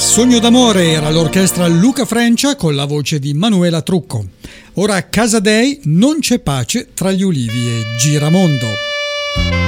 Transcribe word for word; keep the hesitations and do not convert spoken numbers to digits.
Sogno d'amore era l'orchestra Luca Frencia con la voce di Manuela Trucco. Ora Casadei, Non c'è pace tra gli ulivi e Giramondo.